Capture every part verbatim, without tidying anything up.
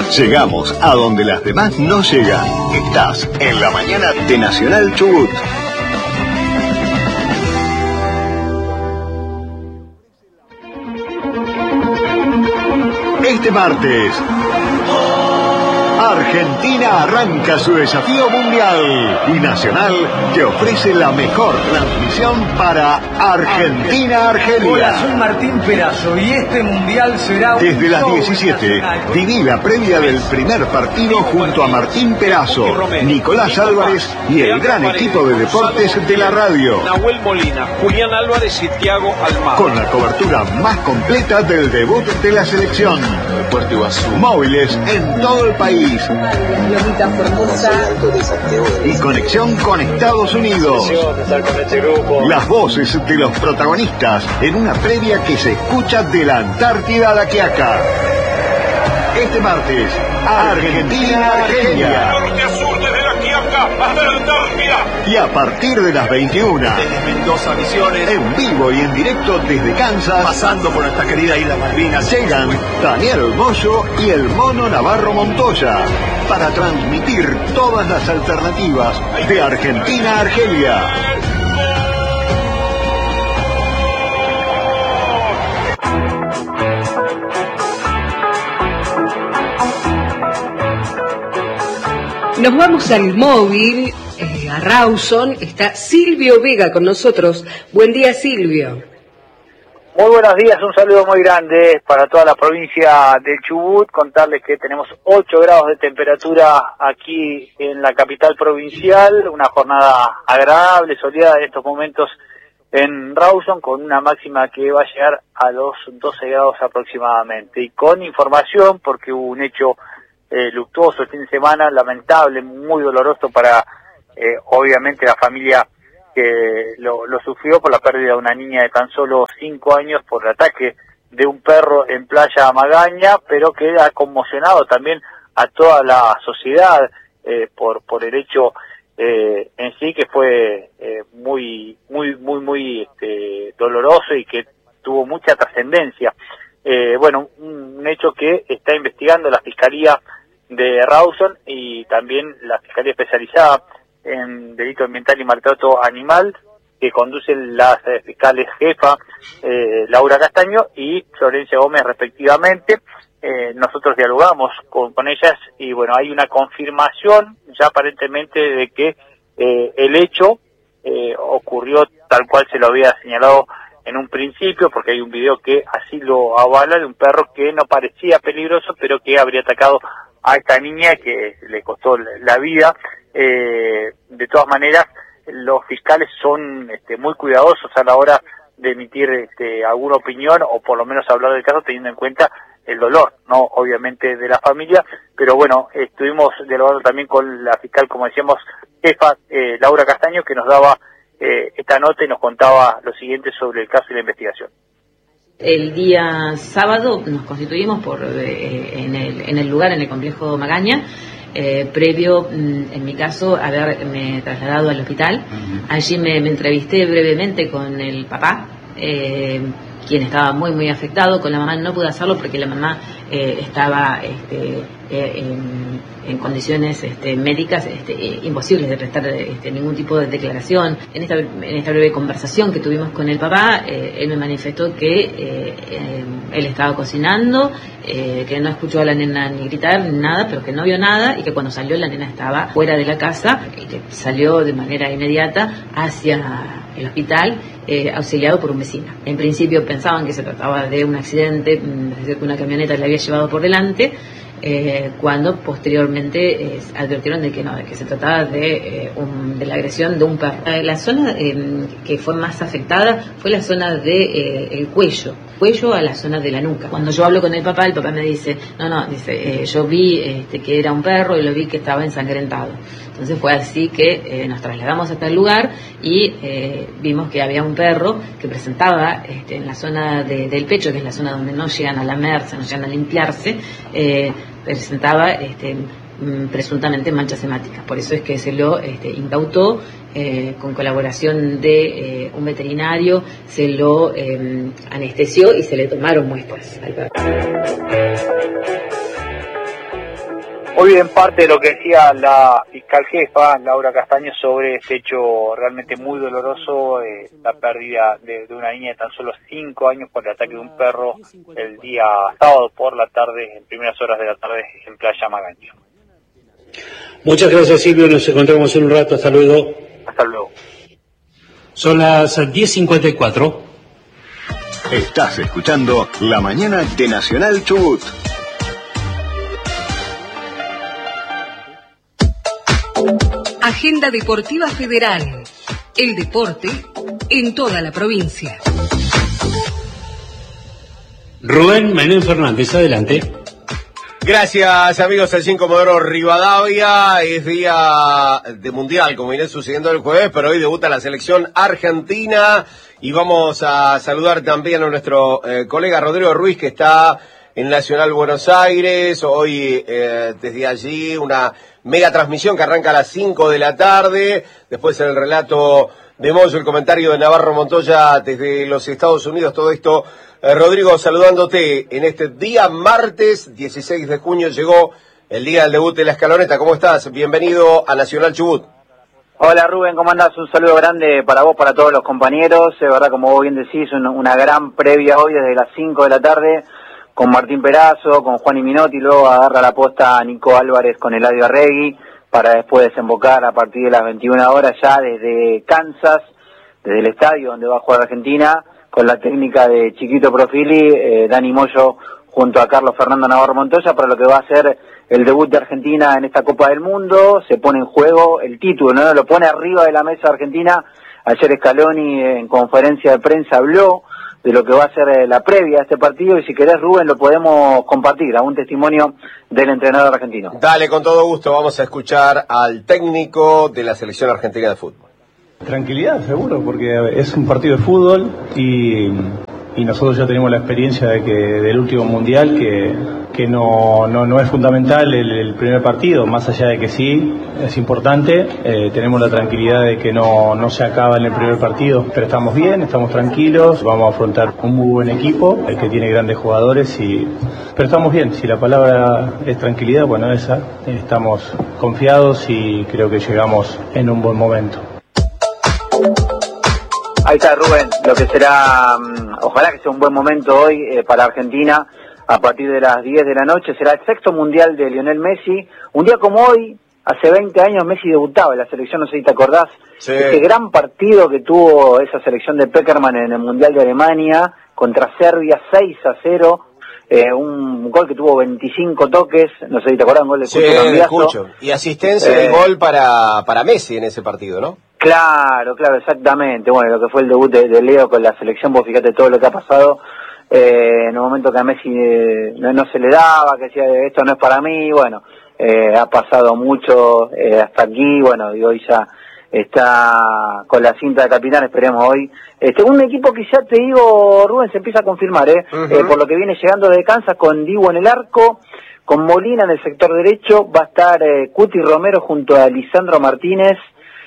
Llegamos a donde las demás no llegan. Estás en la mañana de Nacional Chubut. Este martes, Argentina arranca su desafío mundial y Nacional te ofrece la mejor transmisión para Argentina-Argelia. Hola, soy Martín Perazo y este mundial será un Desde las diecisiete, viví la previa del primer partido junto a Martín Perazo, Nicolás Álvarez y el gran equipo de deportes de la radio. Nahuel Molina, Julián Álvarez y Thiago Almada. Con la cobertura más completa del debut de la selección. Puerto Iguazú. Móviles en todo el país. Y conexión con Estados Unidos. Las voces de los protagonistas en una previa que se escucha de la Antártida a la Quiaca. Este martes, Argentina-Argelia. Norte a sur desde la Quiaca hasta la Antártida. Y a partir de las veintiuna, Desde Mendoza, Misiones, en vivo y en directo desde Kansas, pasando por nuestra querida isla Malvinas, llegan Daniel Moyo y el Mono Navarro Montoya para transmitir todas las alternativas de Argentina a Argelia. Nos vamos al móvil, eh, a Rawson. Está Silvio Vega con nosotros. Buen día, Silvio. Muy buenos días, un saludo muy grande para toda la provincia del Chubut. Contarles que tenemos ocho grados de temperatura aquí en la capital provincial, una jornada agradable, soleada en estos momentos en Rawson, con una máxima que va a llegar a los doce grados aproximadamente. Y con información, porque hubo un hecho eh, luctuoso el fin de semana, lamentable, muy doloroso para eh, obviamente la familia que lo, lo sufrió por la pérdida de una niña de tan solo cinco años por el ataque de un perro en Playa Magaña, pero que ha conmocionado también a toda la sociedad eh, por por el hecho eh, en sí, que fue eh, muy muy muy muy este, doloroso y que tuvo mucha trascendencia. Eh, bueno, un, un hecho que está investigando la Fiscalía de Rawson y también la Fiscalía Especializada en Delito Ambiental y Maltrato Animal, que conducen las eh, fiscales jefa eh, Laura Castaño y Florencia Gómez respectivamente. Eh, nosotros dialogamos con, con ellas y bueno, hay una confirmación ya aparentemente de que eh, el hecho eh, ocurrió tal cual se lo había señalado en un principio, porque hay un video que así lo avala, de un perro que no parecía peligroso, pero que habría atacado a esta niña, que le costó la vida. Eh, de todas maneras, los fiscales son este, muy cuidadosos a la hora de emitir este, alguna opinión, o por lo menos hablar del caso, teniendo en cuenta el dolor, no obviamente de la familia. Pero bueno, estuvimos dialogando también con la fiscal, como decíamos, jefa eh, Laura Castaño, que nos daba eh, esta nota y nos contaba lo siguiente sobre el caso y la investigación. El día sábado nos constituimos por eh, en, el, en el lugar, en el complejo Magaña, eh, previo, en mi caso, haberme trasladado al hospital. Allí me, me entrevisté brevemente con el papá, eh, quien estaba muy muy afectado. Con la mamá no pude hacerlo porque la mamá eh, estaba este, eh, en, en condiciones este, médicas este, eh, imposibles de prestar este, ningún tipo de declaración. En esta, en esta breve conversación que tuvimos con el papá, eh, él me manifestó que eh, eh, él estaba cocinando, eh, que no escuchó a la nena ni gritar ni nada, pero que no vio nada, y que cuando salió la nena estaba fuera de la casa y que salió de manera inmediata hacia el hospital, eh, auxiliado por un vecino. En principio pensaban que se trataba de un accidente, es decir, que una camioneta le había llevado por delante, eh, cuando posteriormente eh, advirtieron de que no, de que se trataba de, eh, un, de la agresión de un perro. Eh, la zona eh, que fue más afectada fue la zona de eh, el cuello, cuello a la zona de la nuca. Cuando yo hablo con el papá, el papá me dice, no, no, dice, eh, yo vi este, que era un perro y lo vi que estaba ensangrentado. Entonces fue así que eh, nos trasladamos hasta el lugar y eh, vimos que había un perro que presentaba este, en la zona de, del pecho, que es la zona donde no llegan a lamerse, no llegan a limpiarse, eh, presentaba este, presuntamente manchas hemáticas. Por eso es que se lo este, incautó eh, con colaboración de eh, un veterinario, se lo eh, anestesió y se le tomaron muestras al perro. Muy bien, parte de lo que decía la fiscal jefa, Laura Castaño, sobre este hecho realmente muy doloroso, eh, la pérdida de, de una niña de tan solo cinco años por el ataque de un perro el día sábado por la tarde, en primeras horas de la tarde, en Playa Magaña. Muchas gracias, Silvio, nos encontramos en un rato, hasta luego. Hasta luego. Son las diez cincuenta y cuatro. Estás escuchando La Mañana de Nacional Chubut. Agenda Deportiva Federal. El deporte en toda la provincia. Rubén Menem Fernández, adelante. Gracias, amigos. El cinco Comodoro Rivadavia es día de mundial, como viene sucediendo el jueves, pero hoy debuta la selección argentina y vamos a saludar también a nuestro eh, colega Rodrigo Ruiz, que está en Nacional Buenos Aires. Hoy, eh, desde allí, una mega transmisión que arranca a las cinco de la tarde. Después en el relato de Moyo, el comentario de Navarro Montoya desde los Estados Unidos. Todo esto, eh, Rodrigo, saludándote en este día martes dieciséis de junio. Llegó el día del debut de la Escaloneta. ¿Cómo estás? Bienvenido a Nacional Chubut. Hola Rubén, ¿cómo andás? Un saludo grande para vos, para todos los compañeros. Es verdad, como vos bien decís, una, una gran previa hoy desde las cinco de la tarde con Martín Perazo, con Juan y Minotti, luego agarra la posta a Nico Álvarez con Eladio Arregui, para después desembocar a partir de las veintiuna horas ya desde Kansas, desde el estadio donde va a jugar Argentina, con la técnica de Chiquito Profili, eh, Dani Moyo junto a Carlos Fernando Navarro Montoya, para lo que va a ser el debut de Argentina en esta Copa del Mundo. Se pone en juego el título, ¿no? Lo pone arriba de la mesa Argentina. Ayer Scaloni en conferencia de prensa habló de lo que va a ser la previa a este partido, y si querés, Rubén, lo podemos compartir, a un testimonio del entrenador argentino. Dale, con todo gusto, vamos a escuchar al técnico de la selección argentina de fútbol. Tranquilidad, seguro, porque es un partido de fútbol y, y nosotros ya tenemos la experiencia de que del último mundial que, que no, no, no es fundamental el, el primer partido, más allá de que sí es importante. Eh, tenemos la tranquilidad de que no, no se acaba en el primer partido, pero estamos bien, estamos tranquilos, vamos a afrontar un muy buen equipo, el que tiene grandes jugadores, y pero estamos bien. Si la palabra es tranquilidad, bueno, esa, estamos confiados y creo que llegamos en un buen momento. Ahí está, Rubén, lo que será, ojalá que sea un buen momento hoy eh, para Argentina. A partir de las diez de la noche será el sexto mundial de Lionel Messi. Un día como hoy, hace veinte años, Messi debutaba en la selección, no sé si te acordás, sí. Ese gran partido que tuvo esa selección de Peckerman en el Mundial de Alemania contra Serbia, seis a cero. Eh, un gol que tuvo veinticinco toques, no sé si te acordás, un gol de sí, Cucho Cambiaso. Cucho. Y asistencia eh, de gol para, para Messi en ese partido, ¿no? Claro, claro, exactamente. Bueno, lo que fue el debut de, de Leo con la selección, vos fíjate todo lo que ha pasado, eh, en un momento que a Messi eh, no, no se le daba, que decía, esto no es para mí, bueno, eh, ha pasado mucho eh, hasta aquí, bueno, y hoy ya está con la cinta de capitán, esperemos hoy. Este, un equipo que ya te digo, Rubén, se empieza a confirmar, ¿eh? Uh-huh. eh por lo que viene llegando de Kansas, con Dibu en el arco, con Molina en el sector derecho, va a estar eh, Cuti Romero junto a Lisandro Martínez,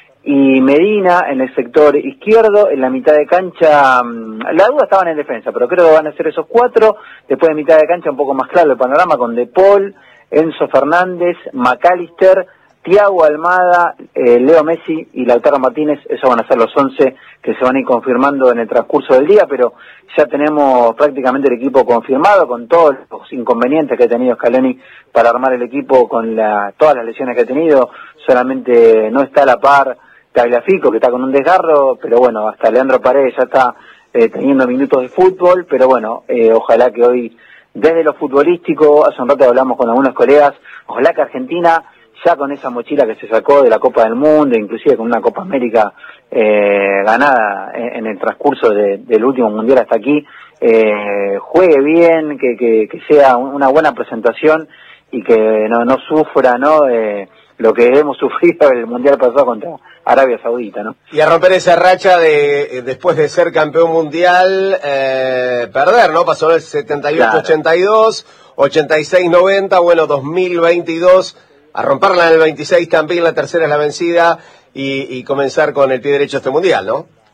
y Medina en el sector izquierdo. En la mitad de cancha, la duda estaban en defensa, pero creo que van a ser esos cuatro. Después de mitad de cancha un poco más claro el panorama con De Paul, Enzo Fernández, McAllister, Thiago Almada, eh, Leo Messi y Lautaro Martínez. Esos van a ser los once que se van a ir confirmando en el transcurso del día, pero ya tenemos prácticamente el equipo confirmado, con todos los inconvenientes que ha tenido Scaloni para armar el equipo, con la, todas las lesiones que ha tenido. Solamente no está a la par Tagliafico, que está con un desgarro, pero bueno, hasta Leandro Paredes ya está eh, teniendo minutos de fútbol, pero bueno, eh, ojalá que hoy, desde lo futbolístico, hace un rato hablamos con algunos colegas, ojalá que Argentina, ya con esa mochila que se sacó de la Copa del Mundo, inclusive con una Copa América eh, ganada en, en el transcurso de, del último mundial hasta aquí, eh, juegue bien, que, que, que sea una buena presentación y que no, no sufra, ¿no? Eh, lo que hemos sufrido el mundial pasado contra Arabia Saudita, ¿no? Y a romper esa racha de, después de ser campeón mundial, eh, perder, ¿no? Pasó el setenta y ocho ochenta y dos, ochenta y seis noventa, bueno, dos mil veintidós, a romperla en el veintiséis también, la tercera es la vencida, y, y comenzar con el pie derecho este mundial, ¿no?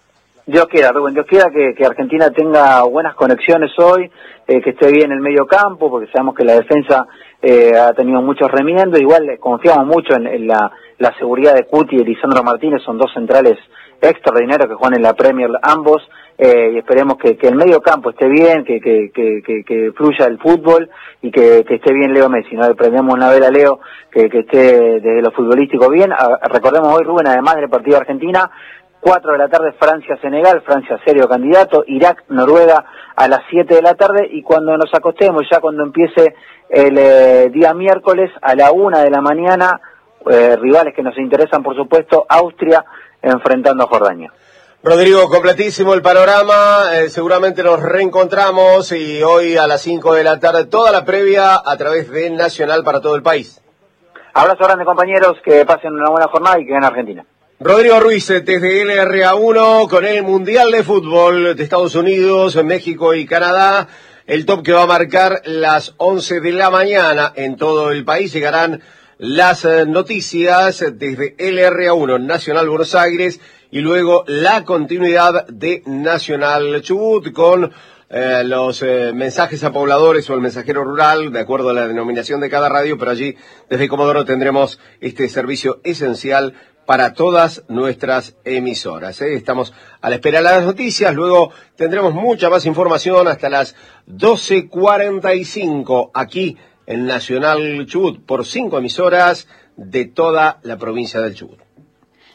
Dios quiera, Rubén, Dios quiera que, que Argentina tenga buenas conexiones hoy, eh, que esté bien el medio campo, porque sabemos que la defensa eh, ha tenido muchos remiendos. Igual eh, confiamos mucho en, en la, la seguridad de Cuti y Lisandro Martínez, son dos centrales extraordinarios que juegan en la Premier ambos, eh, y esperemos que, que el medio campo esté bien, que, que, que, que, que fluya el fútbol y que, que esté bien Leo Messi, ¿no? Le prendemos una vela a Leo, que, que esté desde lo futbolístico bien. A, recordemos hoy, Rubén, además del partido de Argentina, cuatro de la tarde Francia-Senegal, Francia serio candidato, Irak-Noruega a las siete de la tarde, y cuando nos acostemos, ya cuando empiece el eh, día miércoles, a la una de la mañana, eh, rivales que nos interesan, por supuesto, Austria enfrentando a Jordania. Rodrigo, completísimo el panorama, eh, seguramente nos reencontramos y hoy a las cinco de la tarde, toda la previa a través de Nacional para todo el país. Abrazo grande, compañeros, que pasen una buena jornada y que gane Argentina. Rodrigo Ruiz, desde L R A uno, con el Mundial de Fútbol de Estados Unidos, México y Canadá, el top que va a marcar las once de la mañana en todo el país. Llegarán las noticias desde L R A uno, Nacional Buenos Aires, y luego la continuidad de Nacional Chubut con eh, los eh, mensajes a pobladores o el mensajero rural, de acuerdo a la denominación de cada radio, pero allí desde Comodoro tendremos este servicio esencial para todas nuestras emisoras, ¿eh? Estamos a la espera de las noticias, luego tendremos mucha más información hasta las doce cuarenta y cinco aquí en Nacional Chubut por cinco emisoras de toda la provincia del Chubut.